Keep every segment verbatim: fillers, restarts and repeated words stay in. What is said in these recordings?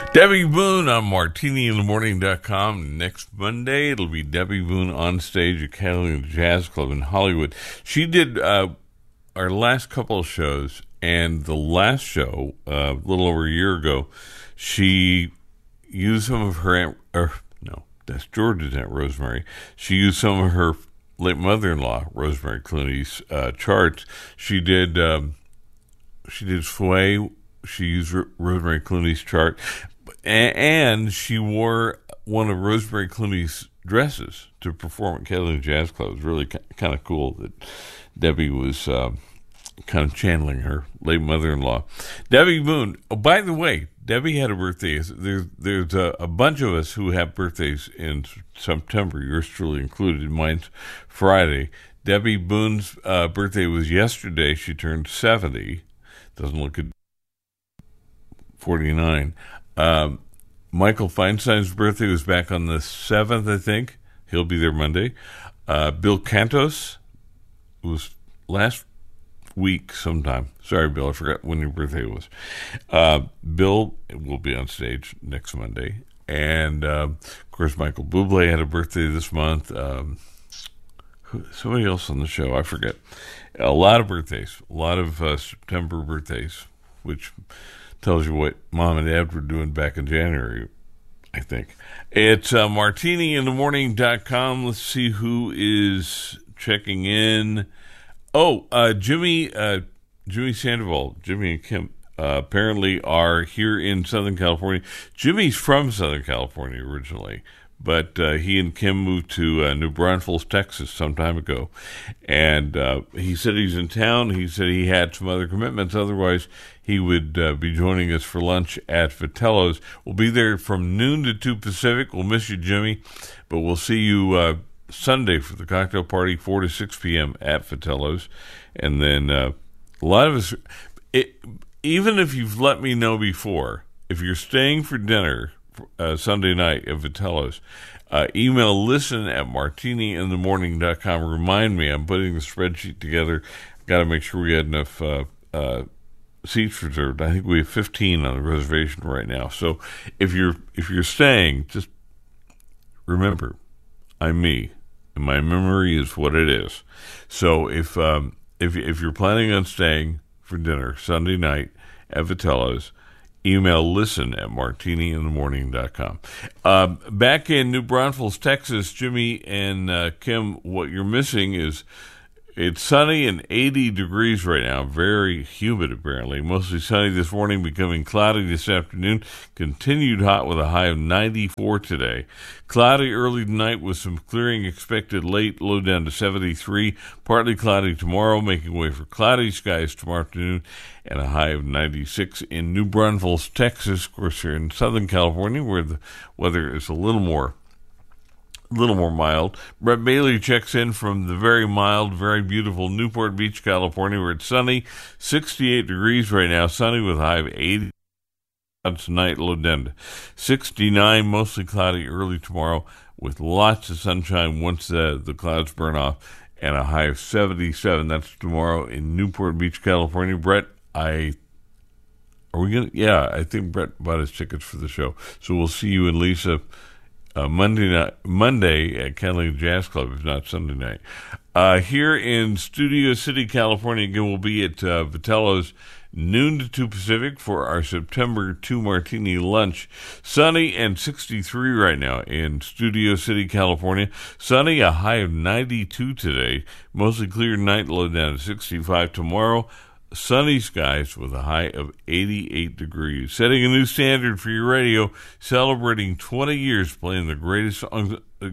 Debbie Boone on martini in the morning dot com. Next Monday, it'll be Debbie Boone on stage at Catalina Jazz Club in Hollywood. She did uh, our last couple of shows, and the last show, uh, a little over a year ago, she used some of her aunt, or no, that's George's Aunt Rosemary. She used some of her late mother-in-law, Rosemary Clooney's uh, charts. She did, um, she did Sway. She used R- Rosemary Clooney's chart. And she wore one of Rosemary Clooney's dresses to perform at Catalina Jazz Club. It was really kind of cool that Debbie was uh, kind of channeling her late mother-in-law. Debbie Boone. Oh, by the way, Debbie had a birthday. There's, there's a, a bunch of us who have birthdays in September, yours truly included. Mine's Friday. Debbie Boone's uh, birthday was yesterday. She turned seventy. Doesn't look at forty-nine. Um, Michael Feinstein's birthday was back on the seventh, I think. He'll be there Monday. Uh, Bill Cantos was last week sometime. Sorry, Bill, I forgot when your birthday was. Uh, Bill will be on stage next Monday. And, uh, of course, Michael Bublé had a birthday this month. Um, somebody else on the show, I forget. A lot of birthdays, a lot of uh, September birthdays, which tells you what Mom and Dad were doing back in January, I think. It's uh, martini in the morning dot com. Let's see who is checking in. Oh, uh, Jimmy uh, Jimmy Sandoval, Jimmy and Kim, uh, apparently are here in Southern California. Jimmy's from Southern California originally, but uh, he and Kim moved to uh, New Braunfels, Texas some time ago. And uh, he said he's in town. He said he had some other commitments. Otherwise, he would uh, be joining us for lunch at Vitello's. We'll be there from noon to two Pacific. We'll miss you, Jimmy, but we'll see you uh, Sunday for the cocktail party, four to six p.m. at Vitello's. And then uh, a lot of us, it, even if you've let me know before, if you're staying for dinner Uh, Sunday night at Vitello's, uh, email listen at martini in the morning dot com. Remind me, I'm putting the spreadsheet together. Got to make sure we had enough uh, uh, seats reserved. I think we have fifteen on the reservation right now. So if you're if you're staying, just remember, I'm me, and my memory is what it is. So if um, if if you're planning on staying for dinner Sunday night at Vitello's, email listen at martini in the morning dot com. Uh, back in New Braunfels, Texas, Jimmy and uh, Kim, what you're missing is it's sunny and eighty degrees right now. Very humid, apparently. Mostly sunny this morning, becoming cloudy this afternoon. Continued hot with a high of ninety-four today. Cloudy early tonight with some clearing expected late, low down to seventy-three. Partly cloudy tomorrow, making way for cloudy skies tomorrow afternoon, and a high of ninety-six in New Braunfels, Texas. Of course, here in Southern California, where the weather is a little more A little more mild. Brett Bailey checks in from the very mild, very beautiful Newport Beach, California, where it's sunny, sixty-eight degrees right now, sunny with a high of eighty tonight, low down to sixty-nine, mostly cloudy early tomorrow, with lots of sunshine once the, the clouds burn off, and a high of seventy-seven. That's tomorrow in Newport Beach, California. Brett, I are we gonna? Yeah, I think Brett bought his tickets for the show, so we'll see you and Lisa Uh, Monday night, Monday at Catalina Jazz Club, if not Sunday night. Uh, here in Studio City, California, again, we'll be at uh, Vitello's noon to two Pacific for our September two Martini lunch. Sunny and sixty-three right now in Studio City, California. Sunny, a high of ninety-two today. Mostly clear night, low down to sixty-five tomorrow. Sunny skies with a high of eighty-eight degrees. Setting a new standard for your radio, celebrating twenty years playing the greatest songs. Uh,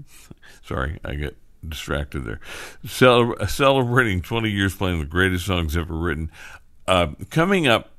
sorry, I got distracted there. Cele- celebrating twenty years playing the greatest songs ever written. Uh, coming up,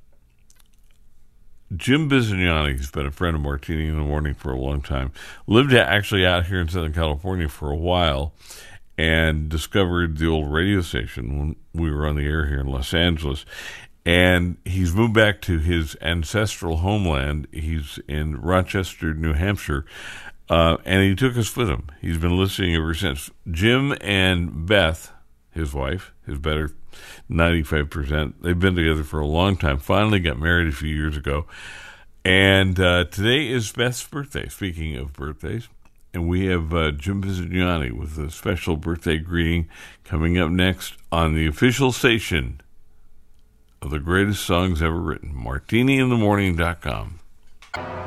Jim Bizignani, who's been a friend of Martini in the Morning for a long time, lived actually out here in Southern California for a while, and discovered the old radio station when we were on the air here in Los Angeles. And he's moved back to his ancestral homeland. He's in Rochester, New Hampshire, uh, and he took us with him. He's been listening ever since. Jim and Beth, his wife, his better ninety-five percent, they've been together for a long time, finally got married a few years ago. And uh, today is Beth's birthday, speaking of birthdays. And we have uh, Jim Visignani with a special birthday greeting coming up next on the official station of the greatest songs ever written, martini in the morning dot com.